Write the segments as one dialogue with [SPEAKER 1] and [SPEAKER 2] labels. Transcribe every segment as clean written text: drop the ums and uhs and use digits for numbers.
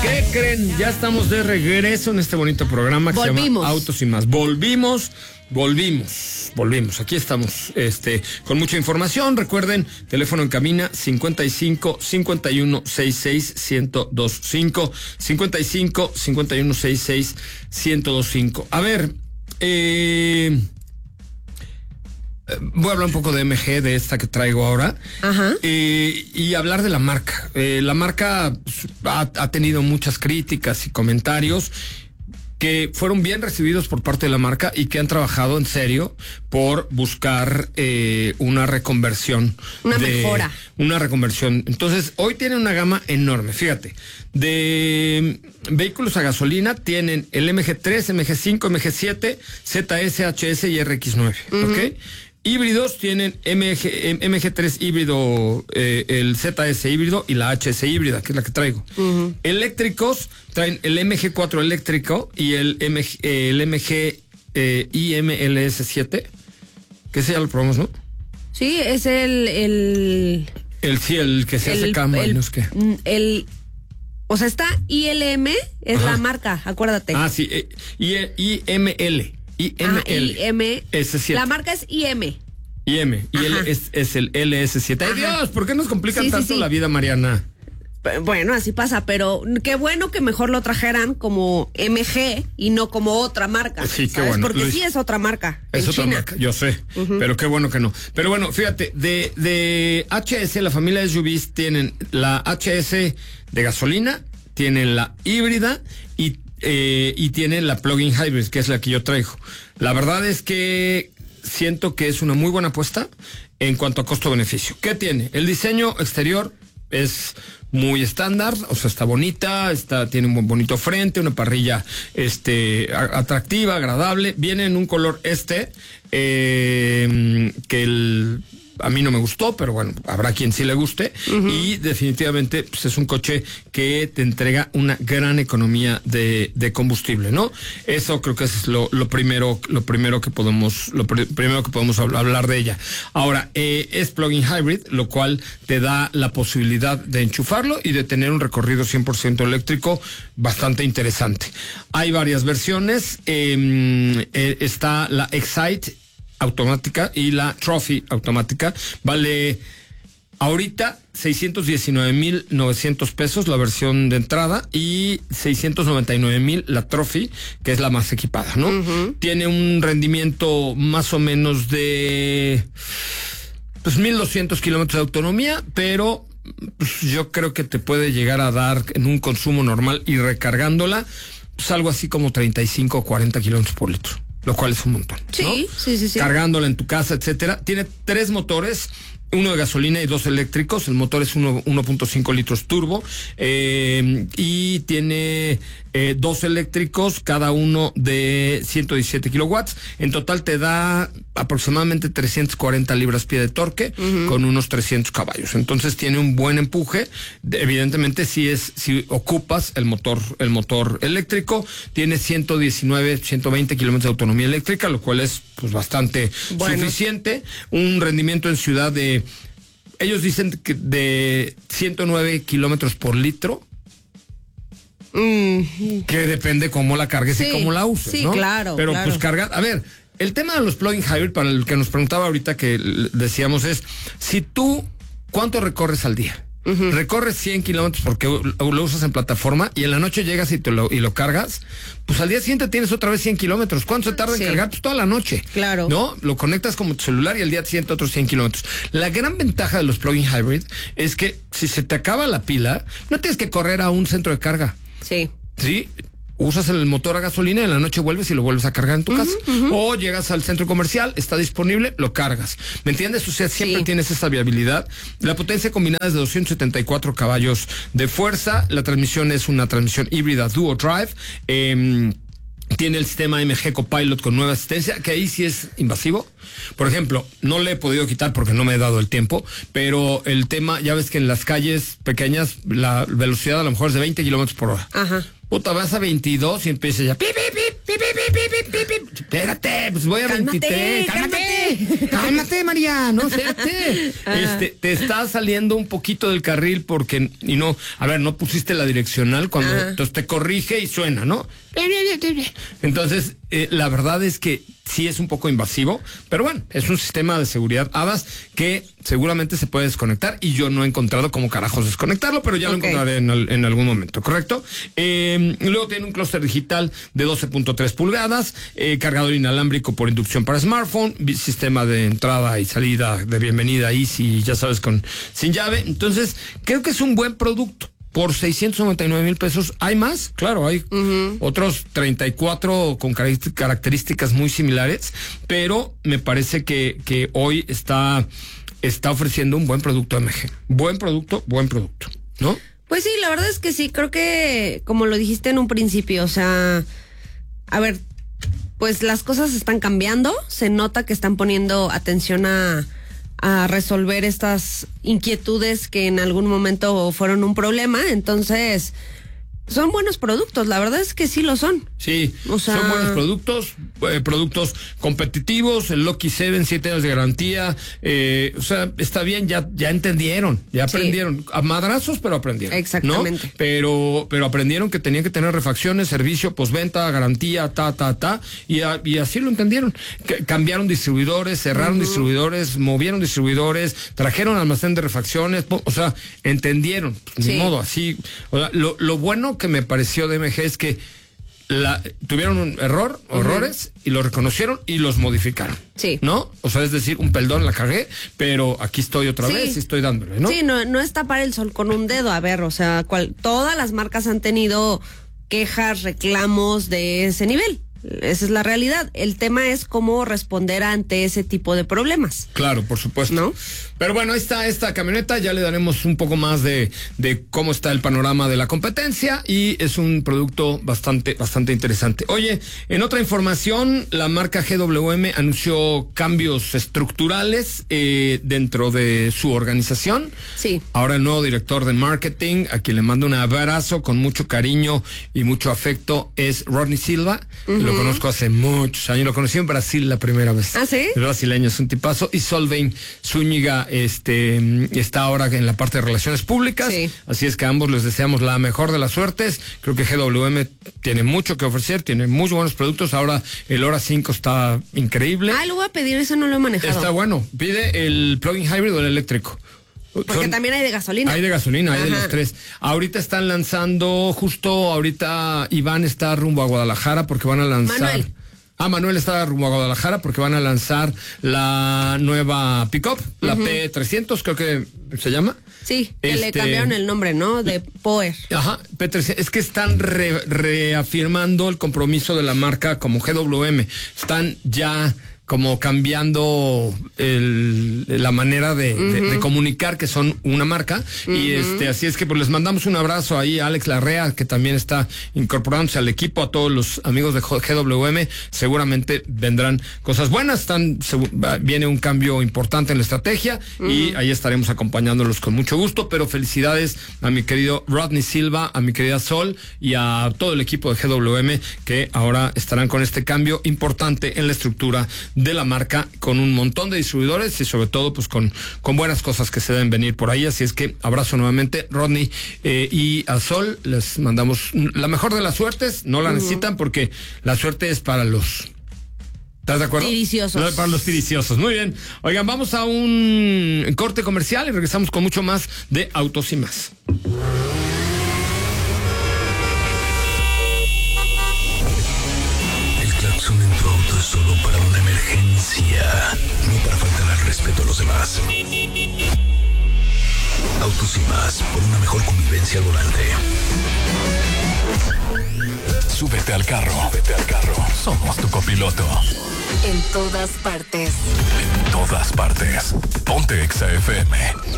[SPEAKER 1] ¿Qué creen? Ya estamos de regreso en este bonito programa que se llama Autos y Más. Volvimos. Aquí estamos, con mucha información. Recuerden, teléfono en cabina 55 51 66 1025 55 51 66 1025. A ver, voy a hablar un poco de MG, de esta que traigo ahora. Ajá. Y hablar de la marca. La marca ha tenido muchas críticas y comentarios que fueron bien recibidos por parte de la marca y que han trabajado en serio por buscar una reconversión.
[SPEAKER 2] Mejora.
[SPEAKER 1] Una reconversión. Entonces, hoy tienen una gama enorme, fíjate. De vehículos a gasolina tienen el MG3, MG5, MG7, ZS, HS y RX9, ¿ok? Híbridos tienen MG3 híbrido, el ZS híbrido y la HS híbrida, que es la que traigo. Eléctricos traen el MG4 eléctrico y el MG IMLS7, que ese ya lo probamos, ¿no?
[SPEAKER 2] Sí, es el
[SPEAKER 1] que se hace cama y no es que.
[SPEAKER 2] O sea, está ILM, es la marca, acuérdate.
[SPEAKER 1] Ah, sí, IML. S7.
[SPEAKER 2] La marca es IM.
[SPEAKER 1] Y él es el LS7. ¡Ay, Dios! ¿Por qué nos complican tanto la vida, Mariana?
[SPEAKER 2] Bueno, así pasa, pero qué bueno que mejor lo trajeran como MG y no como otra marca.
[SPEAKER 1] Sí, qué bueno.
[SPEAKER 2] Porque sí es otra marca.
[SPEAKER 1] Es otra marca, yo sé, pero qué bueno que no. Pero bueno, fíjate, de HS, la familia de SUVs tienen la HS de gasolina, tienen la híbrida y tienen la plug-in hybrid, que es la que yo traigo. La verdad es que siento que es una muy buena apuesta en cuanto a costo-beneficio. ¿Qué tiene? El diseño exterior es muy estándar, o sea, está bonita, tiene un bonito frente, una parrilla atractiva, agradable. Viene en un color que a mí no me gustó, pero bueno, habrá quien sí le guste. Y definitivamente pues, es un coche que te entrega una gran economía de combustible, ¿no? Eso creo que es lo primero que podemos hablar de ella. Ahora, es plug-in hybrid, lo cual te da la posibilidad de enchufarlo y de tener un recorrido 100% eléctrico bastante interesante. Hay varias versiones. Está la Excite automática y la Trophy automática. Vale ahorita 619,900 pesos la versión de entrada y 699,000 la Trophy, que es la más equipada, ¿no? Tiene un rendimiento más o menos de 1,200 kilómetros de autonomía, pero pues, yo creo que te puede llegar a dar en un consumo normal y recargándola pues, algo así como 35 o 40 kilómetros por litro, lo cual es un montón, ¿no?
[SPEAKER 2] Sí.
[SPEAKER 1] Cargándola en tu casa, etcétera. Tiene 3 motores, uno de gasolina y 2 eléctricos. El motor es 1.5 litros turbo y tiene 2 eléctricos, cada uno de 117 kilowatts. En total te da aproximadamente 340 libras-pie de torque con unos 300 caballos. Entonces tiene un buen empuje. Evidentemente si ocupas el motor eléctrico, tiene 120 kilómetros de autonomía eléctrica, lo cual es pues bastante suficiente. Un rendimiento en ciudad ellos dicen que de 109 kilómetros por litro. Que depende cómo la cargues y cómo la uses, ¿no?
[SPEAKER 2] Claro.
[SPEAKER 1] Pero pues cargar, a ver, el tema de los plug-in hybrid, para el que nos preguntaba ahorita que decíamos es, si tú, ¿cuánto recorres al día? Recorres 100 kilómetros porque lo usas en plataforma y en la noche llegas y lo cargas, pues al día siguiente tienes otra vez 100 kilómetros. ¿Cuánto se tarda en cargar? Pues toda la noche.
[SPEAKER 2] Claro.
[SPEAKER 1] ¿No? Lo conectas como tu celular y al día siguiente otros 100 kilómetros. La gran ventaja de los plug-in hybrid es que si se te acaba la pila, no tienes que correr a un centro de carga.
[SPEAKER 2] Sí.
[SPEAKER 1] Usas el motor a gasolina y en la noche vuelves y lo vuelves a cargar en tu casa. O llegas al centro comercial, está disponible, lo cargas. ¿Me entiendes? O sea, siempre tienes esa viabilidad. La potencia combinada es de 274 caballos de fuerza. La transmisión es una transmisión híbrida Duo Drive. Tiene el sistema MG Copilot con nueva asistencia, que ahí sí es invasivo. Por ejemplo, no le he podido quitar porque no me he dado el tiempo, pero el tema, ya ves que en las calles pequeñas la velocidad a lo mejor es de 20 kilómetros por hora. Puta, vas a 22 y empieza ya. Espérate, pues voy a 23. Cálmate. Cálmate, María, no espérate. Te está saliendo un poquito del carril porque, no pusiste la direccional cuando entonces te corrige y suena, ¿no? Entonces, la verdad es que sí es un poco invasivo, pero bueno, es un sistema de seguridad ADAS que seguramente se puede desconectar y yo no he encontrado cómo carajos desconectarlo, pero ya lo encontraré en algún momento, ¿correcto? Luego tiene un clúster digital de 12.3 pulgadas, cargador inalámbrico por inducción para smartphone, sistema de entrada y salida de bienvenida Easy, ya sabes, sin llave. Entonces, creo que es un buen producto. Por 699,000 pesos, ¿hay más? Claro, hay otros 34 con características muy similares, pero me parece que hoy está ofreciendo un buen producto MG. Buen producto, ¿no?
[SPEAKER 2] Pues sí, la verdad es que sí, creo que como lo dijiste en un principio, o sea, a ver, pues las cosas están cambiando, se nota que están poniendo atención a resolver estas inquietudes que en algún momento fueron un problema, entonces son buenos productos, la verdad es que sí lo son.
[SPEAKER 1] Sí, son buenos productos competitivos, el Lucky 7, 7 años de garantía, está bien, ya entendieron, ya aprendieron, a madrazos, pero aprendieron.
[SPEAKER 2] Exactamente.
[SPEAKER 1] ¿No? Pero aprendieron que tenían que tener refacciones, servicio, postventa, garantía, y así lo entendieron. Cambiaron distribuidores, cerraron distribuidores, movieron distribuidores, trajeron almacén de refacciones, entendieron, ni modo, así. Lo bueno que me pareció de MG es que tuvieron un errores, y lo reconocieron y los modificaron.
[SPEAKER 2] Sí.
[SPEAKER 1] ¿No? Es decir, un perdón, la cagué, pero aquí estoy otra vez y estoy dándole, ¿no?
[SPEAKER 2] Sí, no es tapar el sol con un dedo. A ver, todas las marcas han tenido quejas, reclamos de ese nivel. Esa es la realidad. El tema es cómo responder ante ese tipo de problemas.
[SPEAKER 1] Claro, por supuesto.
[SPEAKER 2] ¿No?
[SPEAKER 1] Pero bueno, ahí está esta camioneta. Ya le daremos un poco más de cómo está el panorama de la competencia y es un producto bastante interesante. Oye, en otra información, la marca GWM anunció cambios estructurales dentro de su organización.
[SPEAKER 2] Sí.
[SPEAKER 1] Ahora el nuevo director de marketing, a quien le mando un abrazo con mucho cariño y mucho afecto, es Rodney Silva. Lo conozco hace muchos años, lo conocí en Brasil la primera vez.
[SPEAKER 2] ¿Ah, sí?
[SPEAKER 1] El brasileño es un tipazo. Y Solveig Zúñiga está ahora en la parte de relaciones públicas.
[SPEAKER 2] Sí.
[SPEAKER 1] Así es que a ambos les deseamos la mejor de las suertes. Creo que GWM tiene mucho que ofrecer, tiene muy buenos productos. Ahora el Hora 5 está increíble.
[SPEAKER 2] Lo voy a pedir, eso no lo he manejado.
[SPEAKER 1] Está bueno. Pide el plug-in hybrid o el eléctrico.
[SPEAKER 2] Porque también hay de gasolina.
[SPEAKER 1] Hay de gasolina, hay de los tres. Ahorita están lanzando, ahorita Iván está rumbo a Guadalajara porque van a lanzar... Manuel está rumbo a Guadalajara porque van a lanzar la nueva pick-up, la P300, creo que se llama.
[SPEAKER 2] Sí, que le cambiaron el nombre, ¿no? De Power.
[SPEAKER 1] Ajá, P300. Es que están reafirmando el compromiso de la marca como GWM. Están ya como cambiando la manera de comunicar que son una marca y así es que pues les mandamos un abrazo ahí a Alex Larrea, que también está incorporándose al equipo, a todos los amigos de GWM. Seguramente vendrán cosas buenas, viene un cambio importante en la estrategia y ahí estaremos acompañándolos con mucho gusto, pero felicidades a mi querido Rodney Silva, a mi querida Sol y a todo el equipo de GWM que ahora estarán con este cambio importante en la estructura de la marca, con un montón de distribuidores y sobre todo pues con buenas cosas que se deben venir por ahí. Así es que abrazo nuevamente, Rodney, y a Sol les mandamos la mejor de las suertes. No la necesitan porque la suerte es para los... ¿Estás de acuerdo?
[SPEAKER 2] Tiriciosos.
[SPEAKER 1] No, para los tiriciosos. Muy bien. Oigan, vamos a un corte comercial y regresamos con mucho más de Autos y Más.
[SPEAKER 3] Claxon en tu auto es solo para una emergencia, no para faltar al respeto a los demás. Autos y Más, por una mejor convivencia al volante. Súbete al carro. Somos tu copiloto.
[SPEAKER 4] En todas partes.
[SPEAKER 3] En todas partes. Ponte Exa FM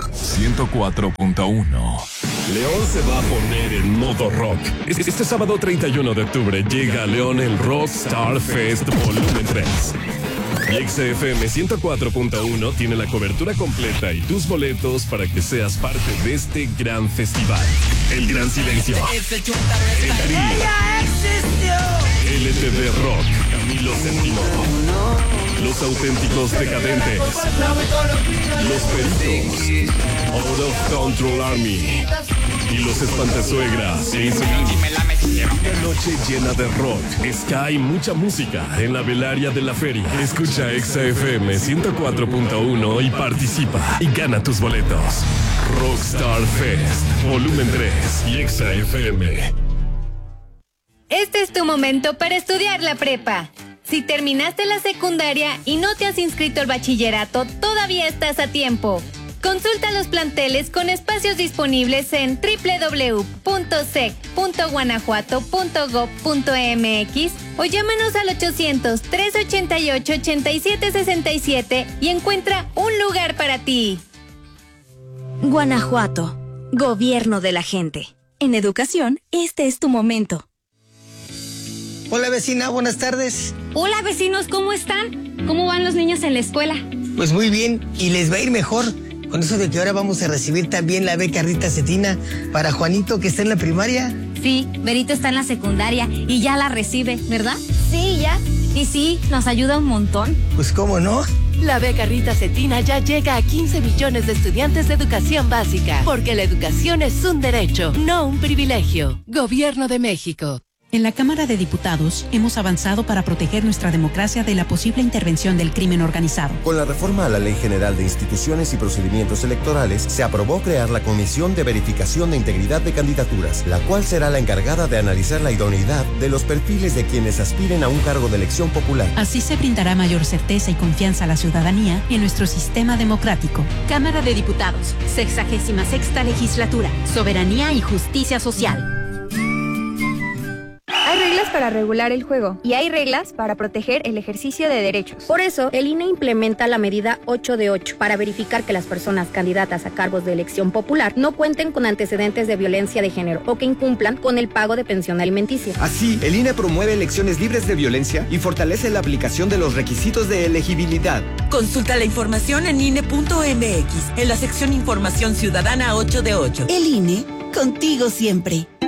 [SPEAKER 3] 104.1.
[SPEAKER 5] León se va a poner en modo rock. Este sábado 31 de octubre llega a León el Rockstar Fest Volumen 3. Y XFM 104.1 tiene la cobertura completa y tus boletos para que seas parte de este gran festival. El Gran Silencio. El Tri. LTV Rock. Ni lo séptimo. Los auténticos decadentes. Los Peritos. Out of Control Army. Y los Espantasuegras. Una noche llena de rock, ska y mucha música en la velaria de la feria. Escucha Exa FM 104.1 y participa y gana tus boletos. Rockstar Fest, volumen 3 y Exa FM.
[SPEAKER 6] Este es tu momento para estudiar la prepa. Si terminaste la secundaria y no te has inscrito al bachillerato, todavía estás a tiempo. Consulta los planteles con espacios disponibles en www.sec.guanajuato.gov.mx o llámanos al 800-388-8767 y encuentra un lugar para ti.
[SPEAKER 7] Guanajuato, gobierno de la gente. En educación, este es tu momento.
[SPEAKER 8] Hola vecina, buenas tardes.
[SPEAKER 9] Hola vecinos, ¿cómo están? ¿Cómo van los niños en la escuela?
[SPEAKER 8] Pues muy bien, y les va a ir mejor. Con eso de que ahora vamos a recibir también la beca Rita Cetina para Juanito, que está en la primaria.
[SPEAKER 9] Sí, Berito está en la secundaria y ya la recibe, ¿verdad? Sí, ya. Y sí, nos ayuda un montón.
[SPEAKER 8] Pues cómo no.
[SPEAKER 10] La beca Rita Cetina ya llega a 15 millones de estudiantes de educación básica, porque la educación es un derecho, no un privilegio. Gobierno de México.
[SPEAKER 11] En la Cámara de Diputados hemos avanzado para proteger nuestra democracia de la posible intervención del crimen organizado.
[SPEAKER 12] Con la reforma a la Ley General de Instituciones y Procedimientos Electorales, se aprobó crear la Comisión de Verificación de Integridad de Candidaturas, la cual será la encargada de analizar la idoneidad de los perfiles de quienes aspiren a un cargo de elección popular.
[SPEAKER 11] Así se brindará mayor certeza y confianza a la ciudadanía en nuestro sistema democrático.
[SPEAKER 7] Cámara de Diputados, 66ª Legislatura, Soberanía y Justicia Social.
[SPEAKER 13] Hay reglas para regular el juego y hay reglas para proteger el ejercicio de derechos.
[SPEAKER 14] Por eso, el INE implementa la medida 8 de 8 para verificar que las personas candidatas a cargos de elección popular no cuenten con antecedentes de violencia de género o que incumplan con el pago de pensión alimenticia.
[SPEAKER 15] Así, el INE promueve elecciones libres de violencia y fortalece la aplicación de los requisitos de elegibilidad.
[SPEAKER 16] Consulta la información en INE.mx, en la sección Información Ciudadana 8 de 8.
[SPEAKER 17] El INE, contigo siempre.